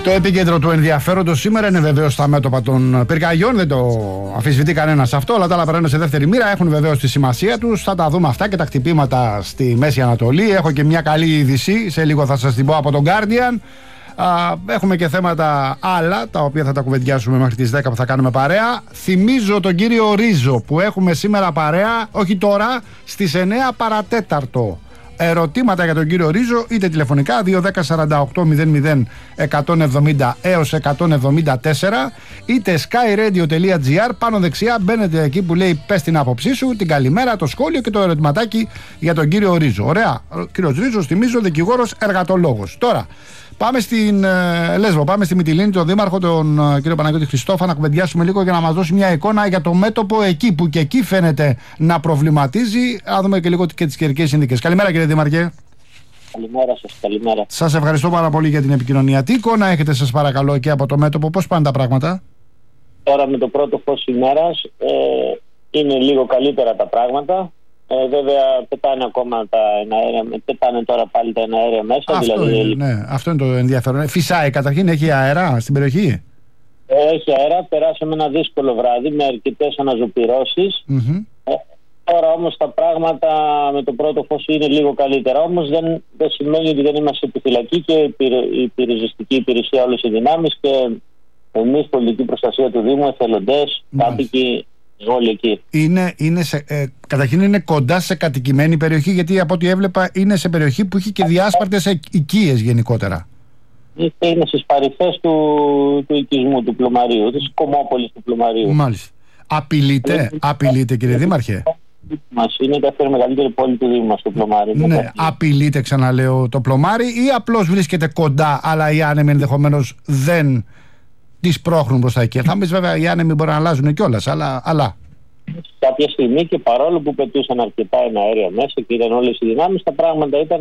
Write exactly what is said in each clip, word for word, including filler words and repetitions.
Το επίκεντρο του ενδιαφέροντος σήμερα είναι βεβαίως τα μέτωπα των πυρκαγιών. Δεν το αμφισβητεί κανένας αυτό. Όλα τα άλλα περνάνε σε δεύτερη μοίρα. Έχουν βεβαίως τη σημασία τους. Θα τα δούμε αυτά και τα χτυπήματα στη Μέση Ανατολή. Έχω και μια καλή είδηση. Σε λίγο θα σας την πω από τον Guardian. Α, έχουμε και θέματα άλλα, τα οποία θα τα κουβεντιάσουμε μέχρι τις δέκα που θα κάνουμε παρέα. Θυμίζω τον κύριο Ρίζο που έχουμε σήμερα παρέα, όχι τώρα, στις εννέα παρατέταρτο. Ερωτήματα για τον κύριο Ρίζο, είτε τηλεφωνικά δύο ένα μηδέν σαράντα οκτώ μηδέν μηδέν εκατόν εβδομήντα έως εκατόν εβδομήντα τέσσερα, είτε skyradio.gr. Πάνω δεξιά μπαίνετε εκεί που λέει πες την άποψή σου, την καλημέρα, το σχόλιο και το ερωτηματάκι για τον κύριο Ρίζο. Ωραία. Ο κύριος Ρίζος, θυμίζω, δικηγόρος εργατολόγος. Τώρα πάμε στην ε, Λέσβο, πάμε στη Μυτιλήνη, τον δήμαρχο, τον ε, κύριο Παναγιώτη Χριστόφα, να κουβεντιάσουμε λίγο για να μας δώσει μια εικόνα για το μέτωπο εκεί που και εκεί φαίνεται να προβληματίζει. Να δούμε και λίγο και τις καιρικές συνθήκες. Καλημέρα, κύριε Δήμαρχε. Καλημέρα σας, καλημέρα. Σας ευχαριστώ πάρα πολύ για την επικοινωνία. Τι εικόνα έχετε, σας παρακαλώ, και από το μέτωπο, πώς πάνε τα πράγματα? Τώρα με το πρώτο φως ημέρας ε, είναι λίγο καλύτερα τα πράγματα. Ε, βέβαια πετάνε ακόμα τα εναέρια, πετάνε τώρα πάλι τα εναέρια μέσα. Αυτό, δηλαδή, είναι, ναι, αυτό είναι το ενδιαφέρον. Φυσάει καταρχήν, έχει αέρα στην περιοχή. Έχει αέρα, περάσαμε ένα δύσκολο βράδυ με αρκετές αναζωπυρώσεις. Mm-hmm. Ε, τώρα όμως τα πράγματα με το πρώτο φως είναι λίγο καλύτερα. Όμως δεν, δεν σημαίνει ότι δεν είμαστε επιφυλακοί και η πυροσβεστική υπηρεσία, όλες οι δυνάμεις και εμείς, πολιτική προστασία του Δήμου, εθελοντές, κάτοικοι. Όλοι εκεί. Είναι, είναι σε, ε, καταρχήν είναι κοντά σε κατοικημένη περιοχή, γιατί από ό,τι έβλεπα είναι σε περιοχή που έχει και διάσπαρτες οικίες γενικότερα. Είναι στις παρυφές του, του οικισμού, του Πλωμαρίου, της κομμόπολης του Πλωμαρίου. Μάλιστα. Απειλείται, είναι, απειλείται κύριε Δήμαρχε. Μας είναι η δεύτερη μεγαλύτερη πόλη του Δήμου μας, το Πλωμάρι. Ναι, απειλείται, ξαναλέω, το Πλωμάρι, ή απλώς βρίσκεται κοντά, αλλά οι άνεμοι ενδεχομένως δεν τις πρόχνουν προς τα εκεί? Θα μπεις, βέβαια, οι άνεμοι μπορεί να αλλάζουν κιόλας, αλλά, αλλά. Κάποια στιγμή, και παρόλο που πετούσαν αρκετά εναέρια μέσα και ήταν όλες οι δυνάμεις, τα πράγματα ήταν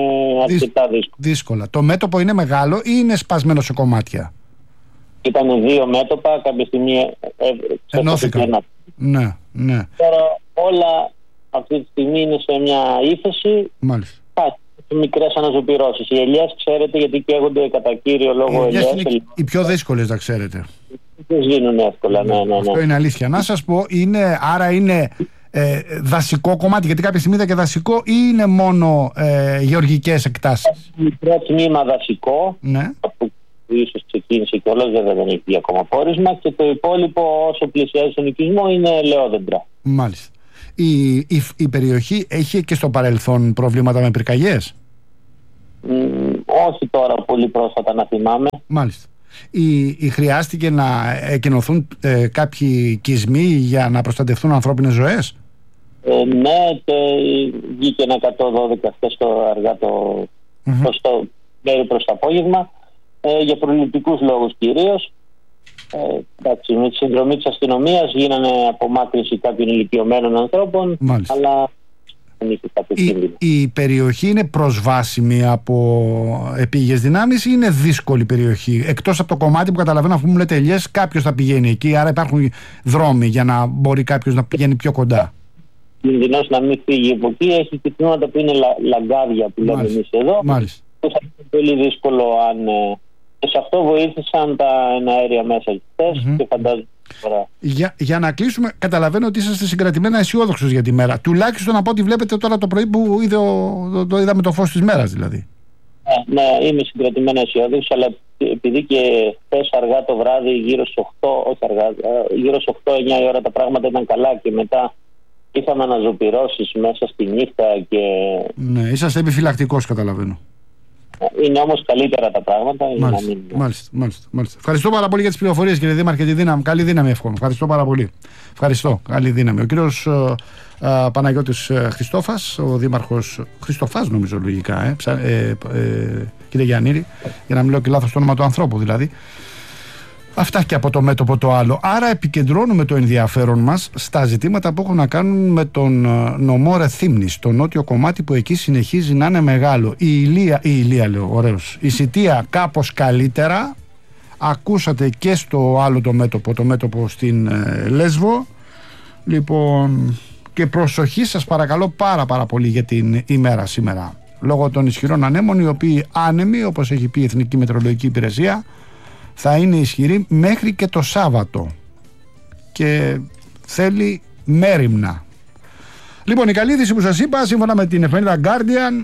αρκετά δύσκολα. δύσκολα. Το μέτωπο είναι μεγάλο ή είναι σπασμένο σε κομμάτια? Ήταν δύο μέτωπα, κάποια στιγμή ε, ενώθηκαν. Ναι, ναι. Τώρα όλα αυτή τη στιγμή είναι σε μια ύφεση. Μάλιστα. Μικρές αναζωπυρώσεις. Οι ελιές, ξέρετε, γιατί καίγονται κατά κύριο λόγο ελιές. Είναι ελιές. Οι πιο δύσκολες, να ξέρετε. Δεν γίνουν εύκολα, ναι, ναι, ναι. Αυτό είναι αλήθεια. Να σας πω, είναι, άρα είναι ε, δασικό κομμάτι, γιατί κάποια στιγμή είδα και δασικό, ή είναι μόνο ε, γεωργικές εκτάσεις? Μικρό τμήμα δασικό, ναι, που ίσως ξεκίνησε κιόλας, βέβαια δεν έχει ακόμα πόρισμα, και το υπόλοιπο, όσο πλησιάζει στον οικισμό, είναι ελαιόδεντρα. Μάλιστα. Η, η, η περιοχή έχει και στο παρελθόν προβλήματα με πυρκαγιές? Mm, όχι τώρα πολύ πρόσφατα να θυμάμαι. Μάλιστα. Η, η χρειάστηκε να εκενωθούν ε, κάποιοι οικισμοί για να προστατευτούν ανθρώπινες ζωές? Ε, ναι, και βγήκε ένα εκατόν δώδεκα χθες το αργά το, mm-hmm. προς το μέρη προς το απόγευμα, ε, για προληπτικούς λόγους κυρίως. Ε, εντάξει, με τη συνδρομή της αστυνομίας γίνανε απομάκρυνση κάποιων ηλικιωμένων ανθρώπων. Μάλιστα. Αλλά δεν είχε κάποιο κίνδυνο. Η, η περιοχή είναι προσβάσιμη από επίγειες δυνάμεις ή είναι δύσκολη περιοχή? Εκτός από το κομμάτι που καταλαβαίνω, αφού μου λέτε ελιές, κάποιος θα πηγαίνει εκεί, άρα υπάρχουν δρόμοι για να μπορεί κάποιος να πηγαίνει πιο κοντά. Κινδυνός να μην φύγει από εκεί. Έχει και τμήματα που είναι λα, λαγκάδια που λέμε εμείς εδώ. Μάλιστα. Θα είναι πολύ δύσκολο αν... Και σε αυτό βοήθησαν τα εναέρια μέσα χθες mm-hmm. και φαντάζομαι τώρα. Για, για να κλείσουμε, καταλαβαίνω ότι είσαστε συγκρατημένα αισιόδοξος για τη μέρα. Τουλάχιστον από ό,τι βλέπετε τώρα το πρωί που είδε ο, το, το είδαμε το φως της μέρας δηλαδή. Ναι, ναι, είμαι συγκρατημένα αισιόδοξος, αλλά επειδή και χθες αργά το βράδυ, γύρω στις οκτώ, όχι αργά, γύρω στις οκτώ εννιά η ώρα τα πράγματα ήταν καλά και μετά είχαμε αναζωπυρώσεις μέσα στη νύχτα και... Ναι, είσαστε επιφυλακτικός, καταλαβαίνω. Είναι όμως καλύτερα τα πράγματα. Μάλιστα, μην... μάλιστα, μάλιστα, μάλιστα. Ευχαριστώ πάρα πολύ για τις πληροφορίες, κύριε Δήμαρχε. Τη δύναμη, καλή δύναμη εύχομαι. Ευχαριστώ πάρα πολύ. Ευχαριστώ. Καλή δύναμη. Ο κύριος ε, Παναγιώτης ε, Χριστόφας, ο Δήμαρχος Χριστοφάς, νομίζω λογικά, ε, ψα, ε, ε, κύριε Γιαννήρη, για να μην λέω και λάθος το όνομα του ανθρώπου δηλαδή. Αυτά και από το μέτωπο το άλλο. Άρα επικεντρώνουμε το ενδιαφέρον μας στα ζητήματα που έχουν να κάνουν με τον νομό Ρεθύμνης, το νότιο κομμάτι που εκεί συνεχίζει να είναι μεγάλο. Η Ηλία, η Ηλία λέω, ωραίος. Η Σιτία κάπως καλύτερα. Ακούσατε και στο άλλο το μέτωπο, το μέτωπο στην ε, Λέσβο. Λοιπόν, και προσοχή σας παρακαλώ πάρα πάρα πολύ για την ημέρα σήμερα. Λόγω των ισχυρών ανέμων, οι οποίοι άνεμοι, όπως έχει πει η Εθνική Μετεωρολογική Υπηρεσία, θα είναι ισχυρή μέχρι και το Σάββατο και θέλει μέριμνα. Λοιπόν, η καλή είδηση που σας είπα, σύμφωνα με την εφημερίδα Guardian,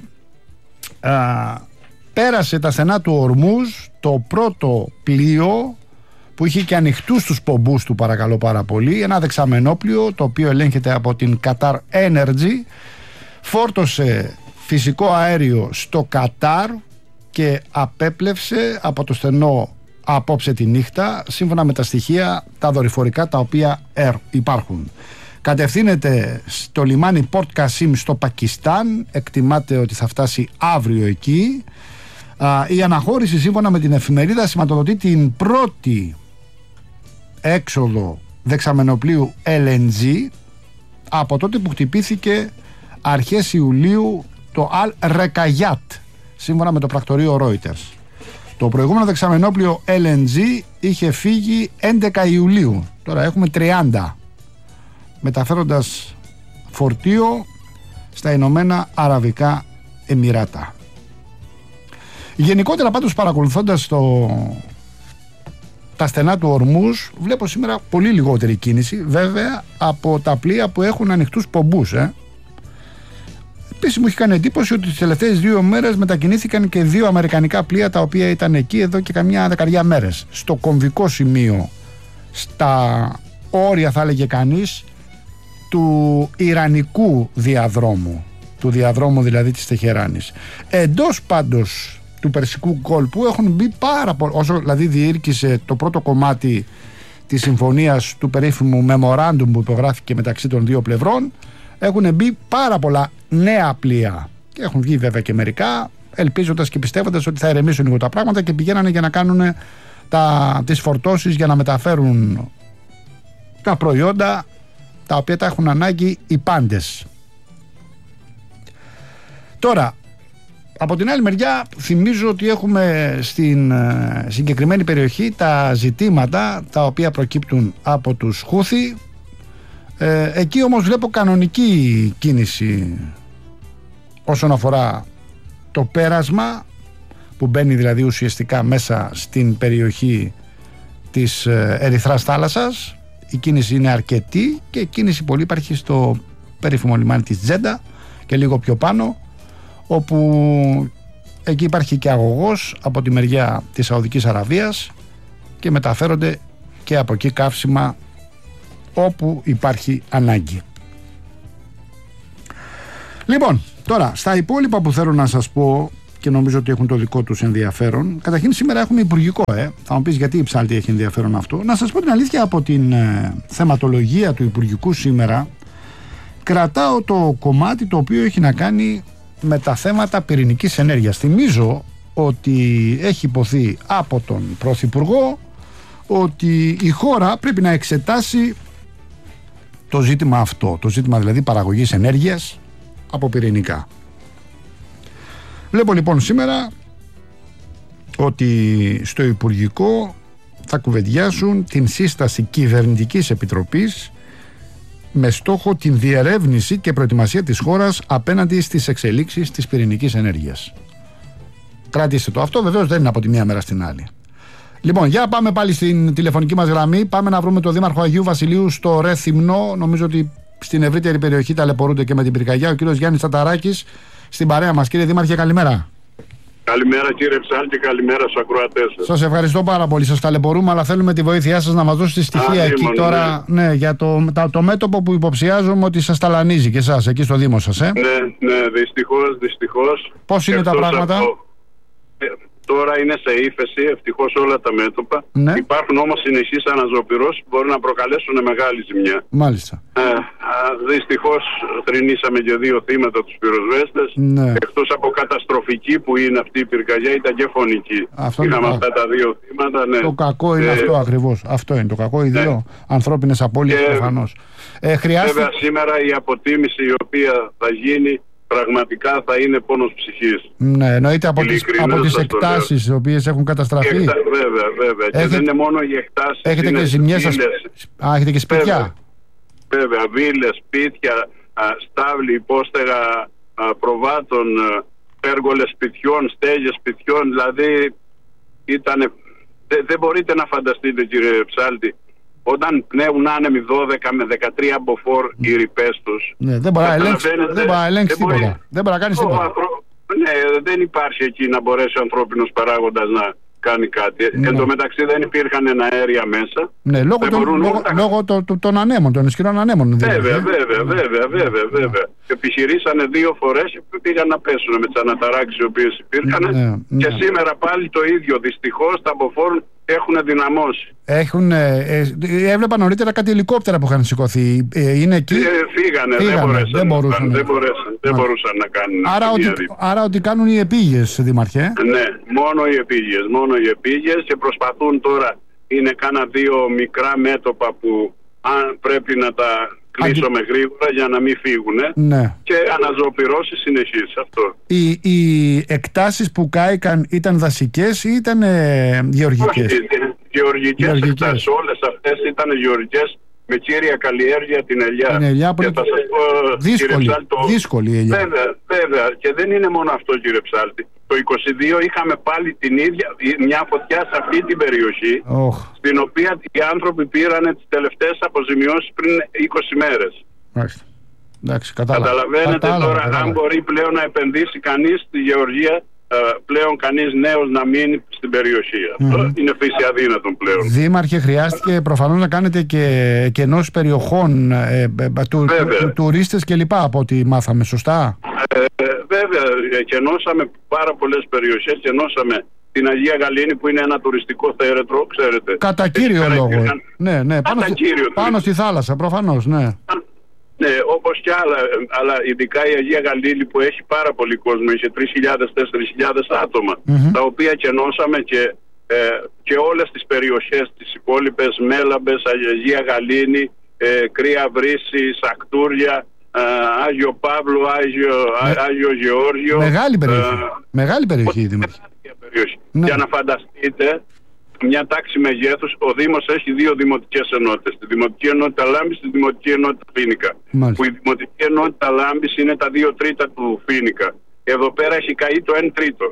α, πέρασε τα στενά του Ορμούζ το πρώτο πλοίο που είχε και ανοιχτούς τους πομπούς του, παρακαλώ πάρα πολύ, ένα δεξαμενόπλιο το οποίο ελέγχεται από την Qatar Energy, φόρτωσε φυσικό αέριο στο Κατάρ και απέπλευσε από το στενό απόψε τη νύχτα, σύμφωνα με τα στοιχεία τα δορυφορικά τα οποία υπάρχουν. Κατευθύνεται στο λιμάνι Port Qasim στο Πακιστάν, εκτιμάται ότι θα φτάσει αύριο εκεί. Η αναχώρηση, σύμφωνα με την εφημερίδα, σηματοδοτεί την πρώτη έξοδο δεξαμενοπλίου ελ εν τζι από τότε που χτυπήθηκε αρχές Ιουλίου το Al Rekayat, σύμφωνα με το πρακτορείο Reuters. Το προηγούμενο δεξαμενόπλιο ελ εν τζι είχε φύγει έντεκα Ιουλίου, τώρα έχουμε τριάντα, μεταφέροντας φορτίο στα Ηνωμένα Αραβικά Εμιράτα. Γενικότερα πάντως, παρακολουθώντας το... τα στενά του Ορμούζ, βλέπω σήμερα πολύ λιγότερη κίνηση, βέβαια από τα πλοία που έχουν ανοιχτούς πομπούς. Ε. Επίσης μου έχει κάνει εντύπωση ότι τις τελευταίες δύο μέρες μετακινήθηκαν και δύο αμερικανικά πλοία τα οποία ήταν εκεί εδώ και καμιά δεκαριά μέρες. Στο κομβικό σημείο, στα όρια θα έλεγε κανείς, του Ιρανικού διαδρόμου, του διαδρόμου δηλαδή της Τεχεράνης. Εντός πάντως του Περσικού κόλπου έχουν μπει πάρα πολλά, όσο δηλαδή διήρκησε το πρώτο κομμάτι της συμφωνίας του περίφημου memorandum που υπογράφηκε μεταξύ των δύο πλευρών, έχουν μπει πάρα πολλά νέα πλοία και έχουν βγει βέβαια και μερικά, ελπίζοντας και πιστεύοντας ότι θα ηρεμήσουν λίγο τα πράγματα, και πηγαίνανε για να κάνουν τα, τις φορτώσεις για να μεταφέρουν τα προϊόντα τα οποία τα έχουν ανάγκη οι πάντες. Τώρα, από την άλλη μεριά, θυμίζω ότι έχουμε στην συγκεκριμένη περιοχή τα ζητήματα τα οποία προκύπτουν από τους Χούθι. Ε, εκεί όμως βλέπω κανονική κίνηση όσον αφορά το πέρασμα, που μπαίνει δηλαδή ουσιαστικά μέσα στην περιοχή της Ερυθράς θάλασσας. Η κίνηση είναι αρκετή και η κίνηση πολύ υπάρχει στο περίφημο λιμάνι της Τζέντα και λίγο πιο πάνω, όπου εκεί υπάρχει και αγωγός από τη μεριά της Σαουδικής Αραβίας και μεταφέρονται και από εκεί καύσιμα όπου υπάρχει ανάγκη. Λοιπόν, τώρα στα υπόλοιπα που θέλω να σας πω και νομίζω ότι έχουν το δικό τους ενδιαφέρον. Καταρχήν σήμερα έχουμε υπουργικό, ε. θα μου πεις γιατί η Ψάλτη έχει ενδιαφέρον αυτό. Να σας πω την αλήθεια, από την ε, θεματολογία του υπουργικού σήμερα κρατάω το κομμάτι το οποίο έχει να κάνει με τα θέματα πυρηνικής ενέργειας. Θυμίζω ότι έχει υποθεί από τον Πρωθυπουργό ότι η χώρα πρέπει να εξετάσει το ζήτημα αυτό, το ζήτημα δηλαδή παραγωγής ενέργειας από πυρηνικά. Βλέπω λοιπόν σήμερα ότι στο Υπουργικό θα κουβεντιάσουν την σύσταση κυβερνητικής επιτροπής με στόχο την διερεύνηση και προετοιμασία της χώρας απέναντι στις εξελίξεις της πυρηνικής ενέργειας. Κράτησε το αυτό, βεβαίως δεν είναι από τη μία μέρα στην άλλη. Λοιπόν, για πάμε πάλι στην τηλεφωνική μας γραμμή. Πάμε να βρούμε τον Δήμαρχο Αγίου Βασιλείου στο Ρεθυμνό. Νομίζω ότι στην ευρύτερη περιοχή ταλαιπωρούνται και με την πυρκαγιά. Ο κύριος Γιάννης Ταταράκης στην παρέα μας. Κύριε Δήμαρχε, καλημέρα. Καλημέρα κύριε Ψάλτη, καλημέρα στους ακροατές σας. Σας ευχαριστώ πάρα πολύ. Σας ταλαιπωρούμε, αλλά θέλουμε τη βοήθειά σας να μας δώσετε στοιχεία. Α, εκεί μόνο, τώρα, ναι, ναι για το, το, το μέτωπο που υποψιάζομαι ότι σας ταλανίζει και εσάς εκεί στο Δήμο σας. Ε? Ναι, ναι, δυστυχώς, δυστυχώς. Πώς είναι τα πράγματα? Αυτό, ε, τώρα είναι σε ύφεση, ευτυχώς όλα τα μέτωπα. Ναι. Υπάρχουν όμως συνεχείς αναζωπυρώσεις που μπορεί να προκαλέσουν μεγάλη ζημιά. Μάλιστα. Ε, δυστυχώς θρηνήσαμε και δύο θύματα, τους πυροσβέστες. Ναι. Εκτός από καταστροφική που είναι αυτή η πυρκαγιά, ήταν και φωνική. Αυτό Είχαμε το... αυτά τα δύο θύματα. Ναι. Το κακό είναι ε... αυτό ακριβώς. Αυτό είναι το κακό. Οι δύο ναι. ανθρώπινες απώλειες προφανώς. Ε, χρειάζεται... Βέβαια σήμερα η αποτίμηση η οποία θα γίνει πραγματικά θα είναι πόνος ψυχής. Ναι, εννοείται από τις, από τις εκτάσεις οι οποίες έχουν καταστραφεί. Εκτα... Βέβαια, βέβαια. Έχετε... Και δεν είναι μόνο οι εκτάσεις. Έχετε και ζημιές. Σας... Α, έχετε και σπίτια. Βέβαια, βέβαια βίλες, σπίτια, στάβλοι, υπόστεγα προβάτων, πέργολες σπιτιών, στέγες σπιτιών. Δηλαδή ήταν Δεν, δεν μπορείτε να φανταστείτε, κύριε Ψάλτη, όταν πνέουν άνεμοι δώδεκα με δεκατρία μποφόρ οι ρηπές τους. Ναι, δεν μπορεί να ελέγξει, δεν μπορεί να ελέγξει τίποτα. Μπορεί, δεν μπορεί να κάνει τίποτα. Ανθρω... Ναι, δεν υπάρχει εκεί να μπορέσει ο ανθρώπινος παράγοντας να κάνει κάτι. Ναι. Εν τω μεταξύ δεν υπήρχαν αέρια μέσα. Ναι, λόγω, το, λόγω, τα... λόγω το, το, των ανέμων, των ισχυρών ανέμων. Βέβαια, βέβαια, βέβαια, βέβαια, βέβαια. Και επιχειρήσανε δύο φορές και πήγαν να πέσουν με τις αναταράξεις οι οποίες υπήρχαν. Ναι, ναι. Και σήμερα πάλι το ίδιο. Δυστυχώς τα μποφόρ έχουν δυναμώσει. Έχουν, ε, ε, έβλεπα νωρίτερα κάτι ελικόπτερα που είχαν σηκωθεί. Ε, είναι εκεί. Ε, φύγανε, φύγανε, δεν μπορέσαν, δεν μπορούσαν, δεν μπορέσαν, δεν μπορούσαν να κάνουν. Άρα ότι, άρα ότι κάνουν οι επίγειες, Δήμαρχε. Ναι, μόνο οι επίγειες, μόνο οι επίγειες και προσπαθούν τώρα, είναι κάνα δύο μικρά μέτωπα που αν πρέπει να τα κλείσουμε Αντι... γρήγορα για να μην φύγουν. Ναι. Και αναζωοποιήσεις συνεχίζει αυτό. Οι, οι εκτάσεις που κάηκαν ήταν δασικές ή ήταν ε, γεωργικές? Όχι, γεωργικές εκτάσεις. Όλες αυτές ήταν γεωργικές με κύρια καλλιέργεια την ελιά. Την ελιά που είναι θα σας πω, δύσκολη, Ψάλτη, δύσκολη η ελιά. Βέβαια, βέβαια. Και δεν είναι μόνο αυτό, κύριε Ψάλτη. Το είκοσι δύο είχαμε πάλι την ίδια, μια φωτιά σε αυτή την περιοχή, oh. στην οποία οι άνθρωποι πήραν τις τελευταίες αποζημιώσεις πριν είκοσι μέρες. Μάλιστα. Εντάξει, κατάλαβα. Καταλαβαίνετε κατάλαβα, τώρα κατάλαβα. Αν μπορεί πλέον να επενδύσει κανείς στη γεωργία, πλέον κανείς νέος να μείνει στην περιοχή. Αυτό mm-hmm. είναι φύση αδύνατον πλέον. Δήμαρχε, χρειάστηκε προφανώς να κάνετε και κενώσεις περιοχών, ε, του, του, τουρίστες κλπ. Από ό,τι μάθαμε, σωστά? Ε, βέβαια, κενώσαμε πάρα πολλές περιοχές, κενώσαμε την Αγία Γαλήνη που είναι ένα τουριστικό θέρετρο, ξέρετε. Κατά κύριο λόγο. Υπήρχαν... Ναι, ναι, πάνω, στη, πάνω στη θάλασσα, προφανώς, ναι. Ναι, όπως και άλλα, αλλά ειδικά η Αγία Γαλήνη που έχει πάρα πολύ κόσμο, είχε τρεις χιλιάδες με τέσσερις χιλιάδες άτομα, mm-hmm. τα οποία κενώσαμε και, ε, και όλες τις περιοχές, τις υπόλοιπες Μέλαμπες, Αγία Γαλήνη, ε, Κρύα Βρύση, Σακτούρια, ε, Άγιο Παύλο, Άγιο, Με... Άγιο Γεώργιο. Μεγάλη περιοχή. Ε, Μεγάλη περιοχή, περιοχή. Ναι. Για να φανταστείτε, μια τάξη μεγέθους, ο Δήμος έχει δύο δημοτικές ενότητες. Τη Δημοτική Ενότητα Λάμπης και τη Δημοτική Ενότητα Φοίνικα. Που η Δημοτική Ενότητα Λάμπης είναι τα δύο τρίτα του Φοίνικα. Εδώ πέρα έχει καεί το ένα τρίτο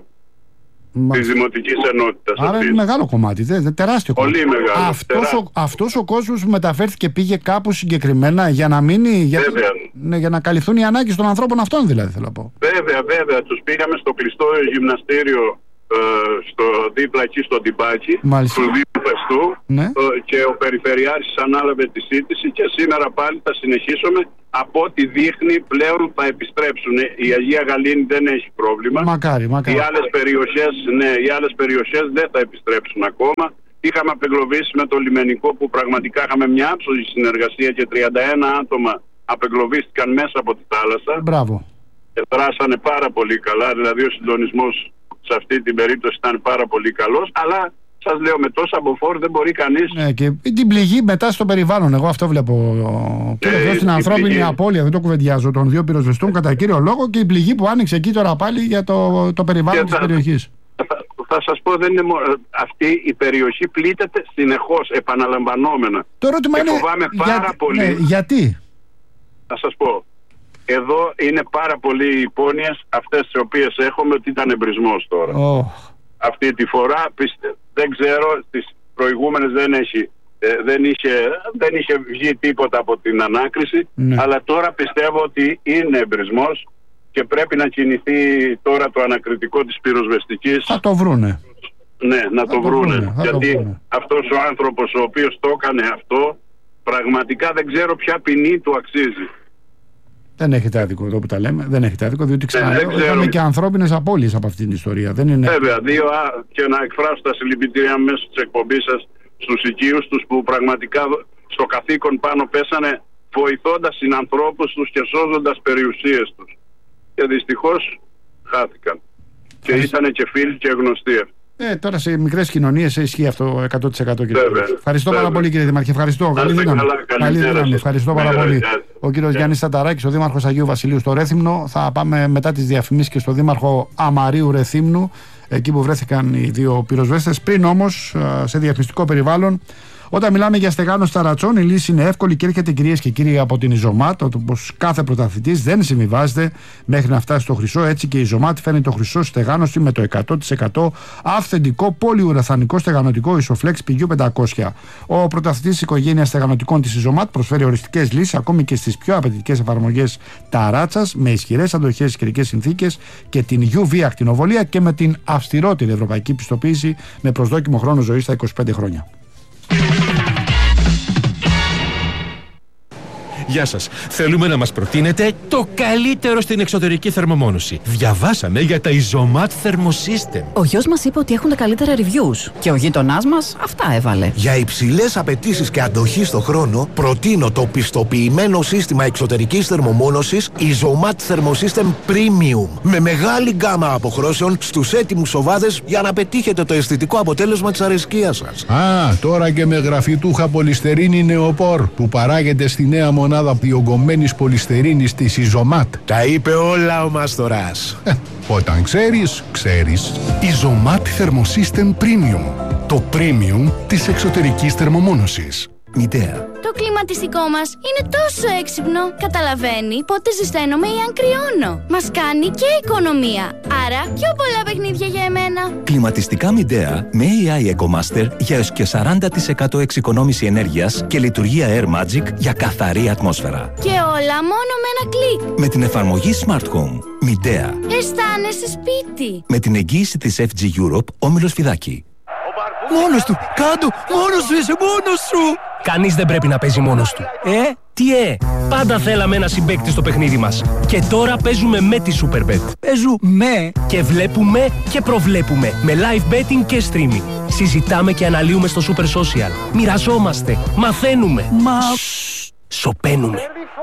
της Δημοτικής Ενότητας. Άρα αυτής. Είναι μεγάλο κομμάτι, δε, τεράστιο Πολύ κομμάτι. Πολύ μεγάλο. Αυτός ο, αυτός ο κόσμος που μεταφέρθηκε πήγε κάπου συγκεκριμένα για να μείνει, για, ναι, για να καλυφθούν οι ανάγκες των ανθρώπων αυτών, δηλαδή, θέλω να πω. Βέβαια, βέβαια. Τους πήγαμε στο κλειστό γυμναστήριο. Στο δίπλα εκεί στο Τιμπάκι του Δήμου Πεστού, ναι. Και ο Περιφερειάρχης ανάλαβε τη σύντηση και σήμερα πάλι θα συνεχίσουμε. Από ό,τι δείχνει πλέον θα επιστρέψουν. Η Αγία Γαλήνη δεν έχει πρόβλημα. Μακάρι, μακάρι. Οι άλλες περιοχές, ναι, οι άλλες περιοχές δεν θα επιστρέψουν ακόμα. Είχαμε απεγκλωβίσει με το λιμενικό που πραγματικά είχαμε μια άψογη συνεργασία και τριάντα ένα άτομα απεγκλωβίστηκαν μέσα από τη θάλασσα. Μπράβο. Και δράσανε πάρα πολύ καλά, δηλαδή ο συντονισμός σε αυτή την περίπτωση ήταν πάρα πολύ καλός, αλλά σας λέω με τόσα μποφόρ δεν μπορεί κανείς. Ναι, και την πληγή μετά στο περιβάλλον, εγώ αυτό βλέπω. Και ε, εδώ στην ανθρώπινη πληγή. Απώλεια, δεν το κουβεντιάζω, των δύο πυροσβεστών κατά κύριο λόγο και η πληγή που άνοιξε εκεί τώρα πάλι για το, το περιβάλλον και της θα, περιοχής. Θα, θα σας πω, δεν είναι μόνο. Αυτή η περιοχή πλήττεται συνεχώς, επαναλαμβανόμενα. Το ερώτημα είναι. Φοβάμαι πάρα για, πολύ. Ναι, γιατί? Θα σας πω. Εδώ είναι πάρα πολλοί οι υπόνοιες αυτές τις οποίες έχουμε ότι ήταν εμπρισμός τώρα. Oh. Αυτή τη φορά πιστε, δεν ξέρω, στις προηγούμενες δεν, έχει, ε, δεν, είχε, δεν είχε βγει τίποτα από την ανάκριση, ναι. Αλλά τώρα πιστεύω ότι είναι εμπρισμός και πρέπει να κινηθεί τώρα το ανακριτικό της πυροσβεστικής. Θα το βρούνε. Ναι, να θα το, το βρούνε. βρούνε. Γιατί το βρούνε. αυτός ο άνθρωπος ο οποίος το έκανε αυτό, πραγματικά δεν ξέρω ποια ποινή του αξίζει. Δεν έχετε άδικο εδώ που τα λέμε. Δεν έχετε άδικο, διότι ξαναλέω, είχαμε και ανθρώπινες απώλειες από αυτήν την ιστορία. Δεν είναι... Βέβαια, δύο α, και να εκφράσω τα συλληπιτήρια μέσω της εκπομπής σας στους οικείους τους που πραγματικά στο καθήκον πάνω πέσανε βοηθώντας συνανθρώπους τους και σώζοντας περιουσίες τους. Και δυστυχώς χάθηκαν. Και ήταν και φίλοι και γνωστοί. Ε, τώρα σε μικρές κοινωνίες ισχύει αυτό εκατό τοις εκατό. Κύριε. Βέβαια, ευχαριστώ βέβαια. πάρα πολύ, κύριε Δήμαρχε. Ευχαριστώ. Καλή δύναμη. Καλή δύναμη. Ευχαριστώ πάρα Βέβαια, πολύ. βέβαια. Ο κύριος Γιάννης Σανταράκης, ο Δήμαρχος Αγίου Βασιλείου στο Ρέθυμνο. Θα πάμε μετά τις διαφημίσεις και στο Δήμαρχο Αμαρίου Ρεθύμνου, εκεί που βρέθηκαν οι δύο πυροσβέστες. Πριν όμως, σε διαφημιστικό περιβάλλον, Όταν μιλάμε για στεγάνωση ταρατσών, η λύση είναι εύκολη και έρχεται, κυρίες και κύριοι, από την Ιζωμάτ. Όπως κάθε πρωταθλητής δεν συμβιβάζεται μέχρι να φτάσει στο χρυσό, έτσι και η Ιζωμάτ φέρνει το χρυσό στεγάνωση με το εκατό τοις εκατό αυθεντικό πολυουραθανικό στεγανωτικό Isoflex πι γιου πεντακόσια. Ο πρωταθλητής της οικογένειας στεγανωτικών της Ιζωμάτ προσφέρει οριστικές λύσεις ακόμη και στις πιο απαιτητικές εφαρμογές ταράτσας, με ισχυρές αντοχές στις καιρικές συνθήκες και την γιου βι ακτινοβολία και με την αυστηρότερη ευρωπαϊκή πιστοποίηση με προσδόκιμο χρόνο ζωής στα είκοσι πέντε χρόνια. Γεια σας. Θέλουμε να μας προτείνετε το καλύτερο στην εξωτερική θερμομόνωση. Διαβάσαμε για τα Isomat Thermosystem. Ο γιος μας είπε ότι έχουν τα καλύτερα reviews και ο γείτονάς μας αυτά έβαλε. Για υψηλές απαιτήσεις και αντοχή στο χρόνο, προτείνω το πιστοποιημένο σύστημα εξωτερικής θερμομόνωσης Isomat Thermosystem Premium. Με μεγάλη γκάμα αποχρώσεων στους έτοιμους σοβάδες για να πετύχετε το αισθητικό αποτέλεσμα της αρεσκίας σας. Α, τώρα και με γραφιτούχα πολυστερίνη νεοπόρ που παράγεται στη νέα μονάδα διογκωμένης πολυστερίνης της Isomat. Τα είπε όλα ο Μάστορας. Ε, όταν ξέρεις, ξέρεις. Isomat Thermosystem Premium. Το premium της εξωτερικής θερμομόνωσης. Μητέα. Το κλιματιστικό μας είναι τόσο έξυπνο. Καταλαβαίνει πότε ζεσταίνομαι ή αν κρυώνω. Μας κάνει και οικονομία. Άρα πιο πολλά παιχνίδια για εμένα. Κλιματιστικά Midea με έι άι EcoMaster για έως και σαράντα τοις εκατό εξοικονόμηση ενέργειας και λειτουργία Air Magic για καθαρή ατμόσφαιρα. Και όλα μόνο με ένα κλικ. Με την εφαρμογή Smart Home. Midea. Αισθάνεσαι σπίτι. Με την εγγύηση της εφ τζι Europe, Όμιλος Φιδάκη. Μόνος του! Κάντο! Μόνος σου είσαι! Μόνος σου! Κανείς δεν πρέπει να παίζει μόνος του. Ε, τι ε! Πάντα θέλαμε ένα συμπαίκτη στο παιχνίδι μας. Και τώρα παίζουμε με τη Superbet. Παίζουμε! Και βλέπουμε και προβλέπουμε. Με live betting και streaming. Συζητάμε και αναλύουμε στο Super Social. Μοιραζόμαστε. Μαθαίνουμε. Μα... Σοπαίνουμε.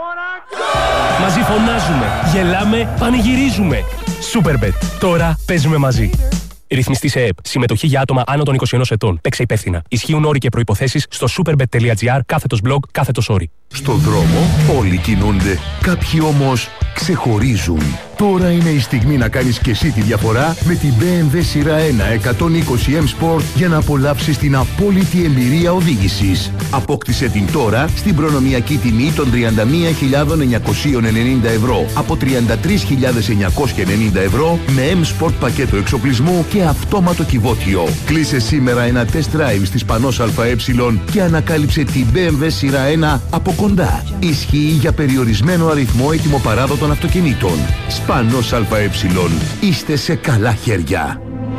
Μαζί φωνάζουμε. Γελάμε. Πανηγυρίζουμε. Superbet. Τώρα παίζουμε μαζί. Ρυθμιστή σε ΕΕΠ. Συμμετοχή για άτομα άνω των είκοσι ενός ετών. Παίξε υπεύθυνα. Ισχύουν όροι και προϋποθέσεις στο superbet.gr κάθετος blog κάθετος όροι. Στον δρόμο όλοι κινούνται. Κάποιοι όμως ξεχωρίζουν. Τώρα είναι η στιγμή να κάνεις και εσύ τη διαφορά με την μπι εμ ντάμπλιου σειρά ένα εκατόν είκοσι εμ Sport για να απολαύσεις την απόλυτη εμπειρία οδήγησης. Απόκτησε την τώρα στην προνομιακή τιμή των τριάντα μία χιλιάδες εννιακόσια ενενήντα ευρώ από τριάντα τρεις χιλιάδες εννιακόσια ενενήντα ευρώ με M Sport πακέτο εξοπλισμού και αυτόματο κυβότιο. Κλείσε σήμερα ένα test drive στις Πανός ΑΕ και ανακάλυψε την μπι εμ ντάμπλιου σειρά ένα από κοντά. Ισχύει για περιορισμένο αριθμό ετοιμοπαράδοτων αυτοκινήτων. Πανός ΑΕ. Είστε σε καλά χέρια.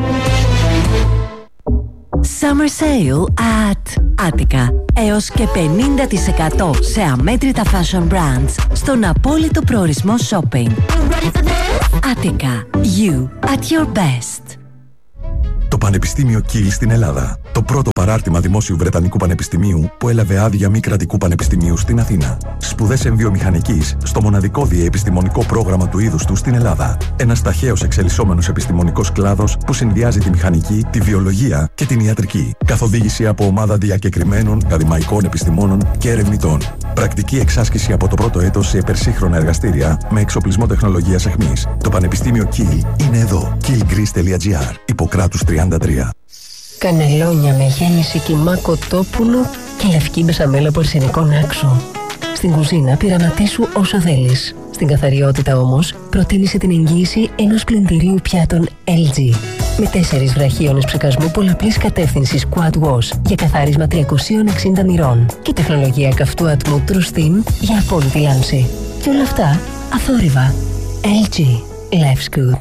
Summer Sale at Attica. Έως και πενήντα τοις εκατό σε αμέτρητα fashion brands στον απόλυτο προορισμό shopping. Attica. You at your best. Το Πανεπιστήμιο Κιλ στην Ελλάδα. Το πρώτο παράρτημα δημόσιου Βρετανικού Πανεπιστημίου που έλαβε άδεια μη κρατικού πανεπιστημίου στην Αθήνα. Σπουδές εμβιομηχανικής στο μοναδικό διεπιστημονικό πρόγραμμα του είδους του στην Ελλάδα. Ένας ταχαίως εξελισσόμενος επιστημονικός κλάδος που συνδυάζει τη μηχανική, τη βιολογία και την ιατρική. Καθοδήγηση από ομάδα διακεκριμένων ακαδημαϊκών επιστημόνων και ερευνητών. Πρακτική εξάσκηση από το πρώτο έτος σε υπερσύγχρονα εργαστήρια με εξοπλισμό τεχνολογίας αιχμής. Το Πανεπιστήμιο Κιλ είναι εδώ. κιλ τελεία τζι άρ. Ιπποκράτους τριάντα τρία. Κανελόνια με γέμιση κιμά κοτόπουλου και λευκή μπεσαμέλα από αρσενικό άξο. Στην κουζίνα πειραματίσου όσο θέλεις. Στην καθαριότητα όμως προτίμησε την εγγύηση ενός πλυντηρίου πιάτων ελ τζι. Με τέσσερις βραχίονες ψεκασμού πολλαπλής κατεύθυνσης Quad Wash για καθάρισμα τριακόσια εξήντα μοιρών και τεχνολογία καυτού ατμού True Steam για απόλυτη λάμψη. Και όλα αυτά αθόρυβα. ελ τζι. Life's good.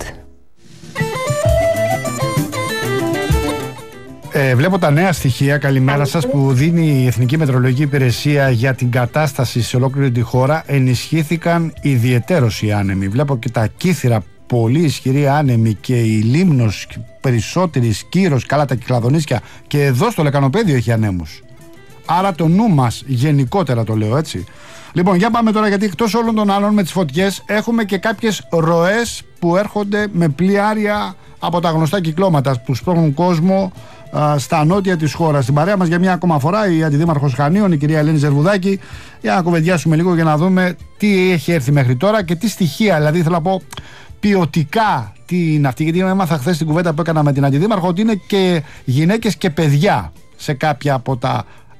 Ε, βλέπω τα νέα στοιχεία, καλημέρα σας, που δίνει η Εθνική Μετεωρολογική Υπηρεσία για την κατάσταση σε ολόκληρη τη χώρα. Ενισχύθηκαν ιδιαιτέρως οι άνεμοι. Βλέπω και τα Κύθυρα, πολύ ισχυρή άνεμη, και η Λίμνος περισσότερη, Σκύρος, καλά τα Κυκλαδονίσια, και εδώ στο Λεκανοπέδιο έχει ανέμους. Άρα το νου μας γενικότερα, το λέω έτσι. Λοιπόν, για πάμε τώρα, γιατί εκτός όλων των άλλων με τις φωτιές έχουμε και κάποιες ροές που έρχονται με πλοιάρια από τα γνωστά κυκλώματα που σπρώχνουν κόσμο α, στα νότια της χώρας. Στην παρέα μας για μια ακόμα φορά η Αντιδήμαρχος Χανίων, η κυρία Ελένη Ζερβουδάκη, για να κουβεντιάσουμε λίγο για να δούμε τι έχει έρθει μέχρι τώρα και τι στοιχεία, δηλαδή θέλω να πω ποιοτικά τι είναι αυτή, γιατί έμαθα χθες την κουβέντα που έκανα με την Αντιδήμαρχο ότι είναι και γυναίκες και παιδιά σε κάποια από τα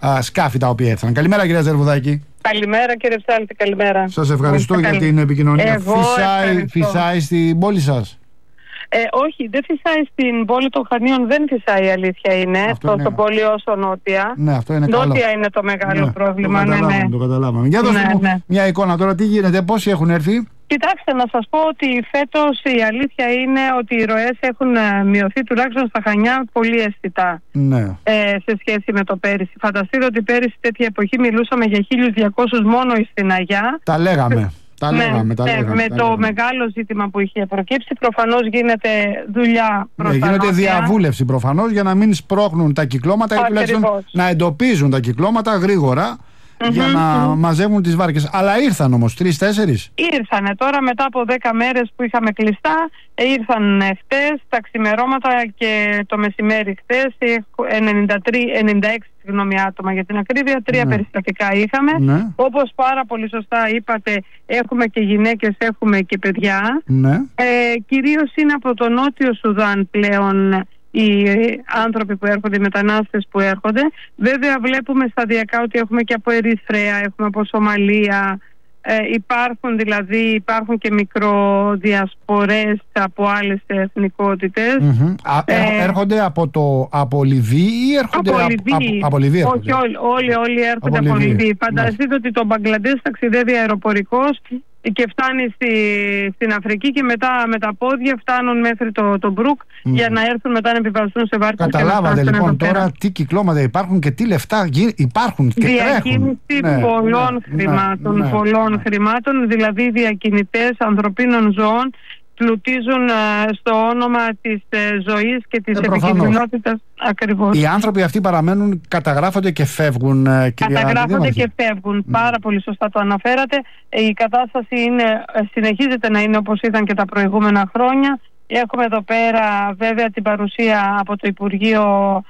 α, σκάφη τα οποία ήρθαν. Καλημέρα, κυρία Ζερβουδάκη. Καλημέρα, κύριε Ψάλτη, καλημέρα. Σας ευχαριστώ για την επικοινωνία. Φυσάει, φυσάει στην πόλη σας? Ε, όχι, δεν φυσάει στην πόλη των Χανίων, δεν φυσάει, η αλήθεια είναι. Αυτό τόσο είναι... πολύ όσο νότια. Ναι, αυτό είναι νότια καλό. είναι το μεγάλο ναι, πρόβλημα. Το καταλάβαμε, ναι, ναι. το καταλάβαμε. Για δώστε ναι, μου ναι. μια εικόνα τώρα, τι γίνεται, πόσοι έχουν έρθει? Κοιτάξτε, να σας πω ότι φέτος η αλήθεια είναι ότι οι ροές έχουν μειωθεί τουλάχιστον στα Χανιά πολύ αισθητά ναι. ε, σε σχέση με το πέρυσι. Φανταστείτε ότι πέρυσι τέτοια εποχή μιλούσαμε για χίλιους διακόσιους μόνο στην Αγιά. Τα λέγαμε. Τα ναι, λέγαμε, τα ναι, λέγαμε, με τα το λέγαμε. μεγάλο ζήτημα που είχε προκύψει, προφανώς γίνεται δουλειά προς ναι, τα γίνεται νότια. διαβούλευση προφανώς για να μην σπρώχνουν τα κυκλώματα ή τουλάχιστον να εντοπίζουν τα κυκλώματα γρήγορα. Mm-hmm. Για να mm-hmm. μαζεύουν τις βάρκες. Αλλά ήρθαν όμως τρεις-τέσσερις. Ήρθανε τώρα μετά από δέκα μέρες που είχαμε κλειστά. Ήρθαν χτες τα ξημερώματα και το μεσημέρι χτες. ενενήντα τρία, ενενήντα έξι συγγνώμη, άτομα για την ακρίβεια. Τρία ναι. περιστατικά είχαμε. Ναι. Όπως πάρα πολύ σωστά είπατε, έχουμε και γυναίκες, έχουμε και παιδιά. Ναι. Ε, κυρίως είναι από το Νότιο Σουδάν πλέον οι άνθρωποι που έρχονται, οι μετανάστες που έρχονται. Βέβαια βλέπουμε σταδιακά ότι έχουμε και από Ερυθρέα, έχουμε από Σομαλία, ε, υπάρχουν δηλαδή, υπάρχουν και μικροδιασπορές από άλλες εθνικότητες. Mm-hmm. Ε, έρχονται από, το, από Λιβύη ή έρχονται από, από Λιβύη. Από, από Λιβύη έρχονται. Όχι, όλοι, όλοι, όλοι έρχονται από, από Λιβύη. Λιβύη. Φανταστείτε ότι το Μπαγκλαντές ταξιδεύει αεροπορικός και φτάνει στη, στην Αφρική και μετά με τα πόδια φτάνουν μέχρι το, το Μπρουκ mm. για να έρθουν μετά να επιβαστούν σε βάρκες. Καταλάβατε λοιπόν τώρα τι κυκλώματα υπάρχουν και τι λεφτά υπάρχουν και διακίνηση τρέχουν. πολλών ναι, χρημάτων, ναι, ναι, πολλών ναι. χρημάτων, δηλαδή διακινητές ανθρωπίνων ζώων πλουτίζουν uh, στο όνομα της uh, ζωής και της ε, επικινδυνότητας. Ακριβώς. Οι άνθρωποι αυτοί παραμένουν, καταγράφονται και φεύγουν. Uh, καταγράφονται και φεύγουν. Mm. Πάρα πολύ σωστά το αναφέρατε. Η κατάσταση είναι, συνεχίζεται να είναι όπως ήταν και τα προηγούμενα χρόνια. Έχουμε εδώ πέρα βέβαια την παρουσία από το Υπουργείο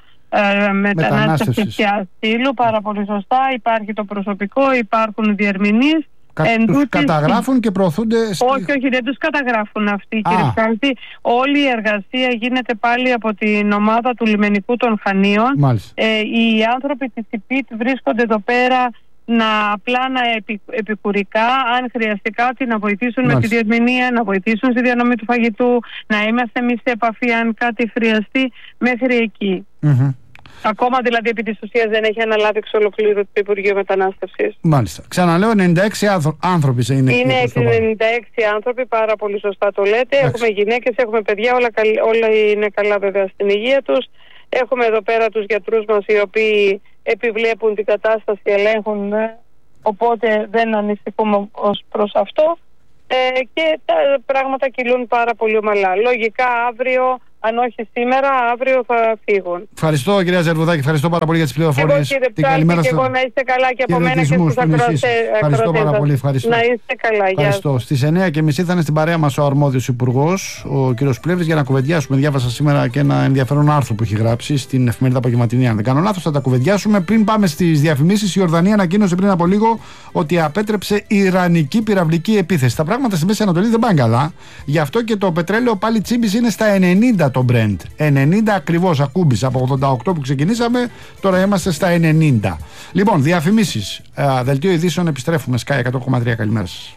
ε, Μετανάστευσης και Ασύλου. Πάρα πολύ σωστά. Υπάρχει το προσωπικό, υπάρχουν διερμηνείς. Κα, τους καταγράφουν και προωθούνται στη... Όχι, όχι, δεν τους καταγράφουν αυτοί, κύριε Ψάλτη. Όλη η εργασία γίνεται πάλι από την ομάδα του λιμενικού των Χανίων. Ε, οι άνθρωποι της ΙΠΙΤ βρίσκονται εδώ πέρα να απλά να επι, επικουρικά, αν χρειαστεί κάτι, να βοηθήσουν Μάλιστα. με τη διερμηνία, να βοηθήσουν στη διανομή του φαγητού, να είμαστε εμείς σε επαφή αν κάτι χρειαστεί, μέχρι εκεί. Mm-hmm. Ακόμα δηλαδή επί της ουσίας δεν έχει αναλάβει εξ ολοκλήρου το Υπουργείο Μετανάστευσης. Μάλιστα. Ξαναλέω, ενενήντα έξι άνθρωποι είναι. Είναι ενενήντα έξι άνθρωποι, πάρα πολύ σωστά το λέτε. Άξι. Έχουμε γυναίκες, έχουμε παιδιά, όλα, όλα είναι καλά βέβαια στην υγεία τους. Έχουμε εδώ πέρα τους γιατρούς μας οι οποίοι επιβλέπουν την κατάσταση, ελέγχουν, οπότε δεν ανησυχούμε ως προς αυτό. Ε, και τα πράγματα κυλούν πάρα πολύ ομαλά. Λογικά αύριο, αν όχι σήμερα, αύριο θα φύγουν. Ευχαριστώ, κυρία Ζερβουδάκη, ευχαριστώ πάρα πολύ για τις πληροφορίες. Εγώ, κύριε Ψάλτη, και εγώ να είστε καλά και από μένα και στους ακροατές. Ευχαριστώ πάρα πολύ. Ευχαριστώ. Να είστε καλά. Ευχαριστώ. Στις εννιά και μισή θα είναι στην παρέα μας ο αρμόδιος υπουργός, ο κύριος Πλεύρης, για να κουβεντιάσουμε. Διάβασα σήμερα και ένα ενδιαφέρον άρθρο που έχει γράψει στην εφημερίδα Απογευματινή. Αν δεν κάνω λάθος, θα τα κουβεντιάσουμε. Πριν πάμε στις διαφημίσεις, η Ιορδανία ανακοίνωσε πριν από λίγο ότι απέτρεψε ιρανική πυραυλική επίθεση. Τα πράγματα στη Μέση Ανατολή δεν πάνε καλά. Γι' αυτό και το πετρέλαιο πάλι τσίμπησε, είναι στα ενενήντα το Brent. ενενήντα ακριβώς, ακούμπησε από ογδόντα οκτώ που ξεκινήσαμε, τώρα είμαστε στα ενενήντα. Λοιπόν, διαφημίσεις. Ε, δελτίο ειδήσεων, επιστρέφουμε. Sky εκατό κόμμα τρία. Καλημέρα σας.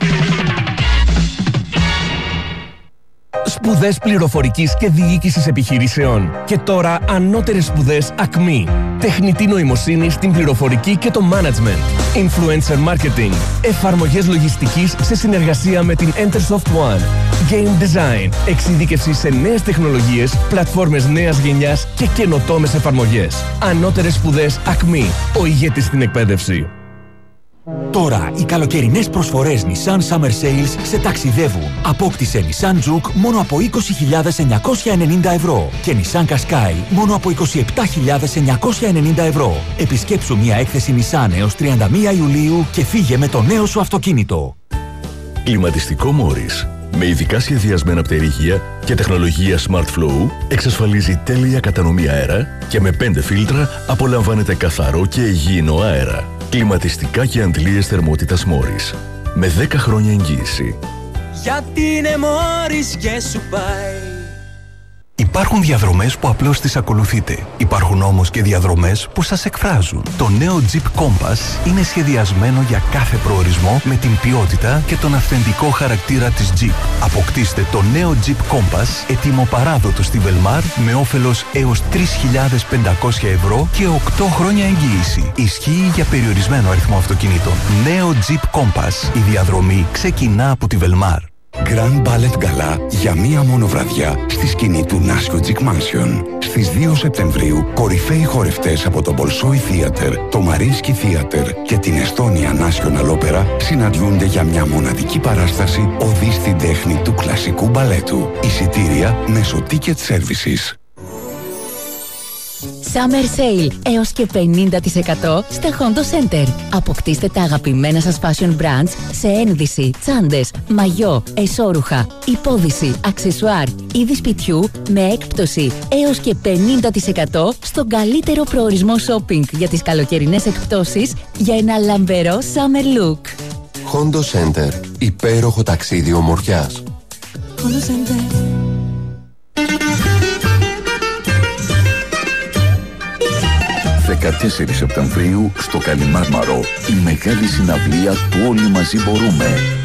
Σπουδές πληροφορικής και διοίκησης επιχειρήσεων. Και τώρα ανώτερες σπουδές ΑΚΜΗ. Τεχνητή νοημοσύνη στην πληροφορική και το management. Influencer marketing. Εφαρμογές λογιστικής σε συνεργασία με την Entersoft One. Game design. Εξειδίκευση σε νέες τεχνολογίες, πλατφόρμες νέας γενιάς και καινοτόμες εφαρμογές. Ανώτερες σπουδές ΑΚΜΗ. Ο ηγέτης στην εκπαίδευση. Τώρα οι καλοκαιρινές προσφορές Nissan Summer Sales σε ταξιδεύουν. Απόκτησε Nissan Juke μόνο από είκοσι χιλιάδες εννιακόσια ενενήντα ευρώ και Nissan Qashqai μόνο από είκοσι επτά χιλιάδες εννιακόσια ενενήντα ευρώ. Επισκέψου μια έκθεση Nissan έως τριάντα μία Ιουλίου και φύγε με το νέο σου αυτοκίνητο. Κλιματιστικό Morris. Με ειδικά σχεδιασμένα πτερίγια και τεχνολογία Smart Flow εξασφαλίζει τέλεια κατανομή αέρα και με πέντε φίλτρα απολαμβάνετε καθαρό και υγιεινό αέρα. Κλιματιστικά και αντλίες θερμότητας Morris. Με δέκα χρόνια εγγύηση. Γιατί είναι Morris και σου πάει. Υπάρχουν διαδρομές που απλώς τις ακολουθείτε. Υπάρχουν όμως και διαδρομές που σας εκφράζουν. Το νέο Jeep Compass είναι σχεδιασμένο για κάθε προορισμό με την ποιότητα και τον αυθεντικό χαρακτήρα της Jeep. Αποκτήστε το νέο Jeep Compass έτοιμο παράδοτο στη Velmar με όφελος έως τρεις χιλιάδες πεντακόσια ευρώ και οκτώ χρόνια εγγύηση. Ισχύει για περιορισμένο αριθμό αυτοκινήτων. Νέο Jeep Compass. Η διαδρομή ξεκινά από τη Velmar. Grand Ballet Gala για μία μόνο βραδιά στη σκηνή του Nashio Chic Mansion. Στις δύο Σεπτεμβρίου, κορυφαίοι χορευτές από το Bolshoi Theater, το Mariinsky Theater και την Estonia National Opera συναντιούνται για μια μοναδική παράσταση οδή στην τέχνη του κλασικού μπαλέτου. Εισιτήρια μέσω Ticket Services. Summer Sale έως και πενήντα τοις εκατό στα Hondo Center. Αποκτήστε τα αγαπημένα σας fashion brands σε ένδυση, τσάντες, μαγιό, εσώρουχα, υπόδυση, αξεσουάρ, είδη σπιτιού με έκπτωση έως και πενήντα τοις εκατό στον καλύτερο προορισμό shopping για τις καλοκαιρινές εκπτώσεις για ένα λαμπερό summer look. Hondo Center. Υπέροχο ταξίδι ομορφιάς. Hondo Center. δεκατέσσερις Σεπτεμβρίου στο Καλιμάρμαρο η μεγάλη συναυλία του Όλοι Μαζί Μπορούμε.